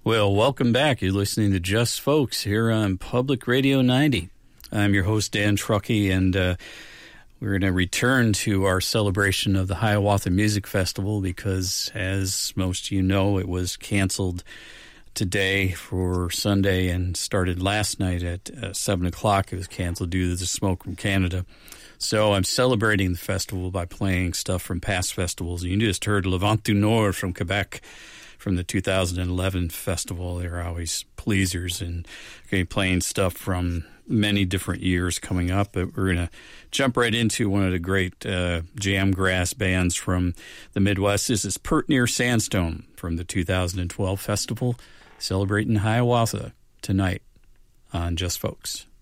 Well, welcome back. You're listening to Just Folks here on Public Radio 90. I'm your host, Dan Truckee, and we're going to return to our celebration of the Hiawatha Music Festival because, as most of you know, it was canceled today for Sunday and started last night at 7 o'clock. It was canceled due to the smoke from Canada. So I'm celebrating the festival by playing stuff from past festivals. You just heard Le Vent du Nord from Quebec from the 2011 festival. They're always pleasers, and okay, playing stuff from many different years coming up. But we're going to jump right into one of the great jamgrass bands from the Midwest. This is Pert Near Sandstone from the 2012 festival, celebrating Hiawatha tonight on Just Folks.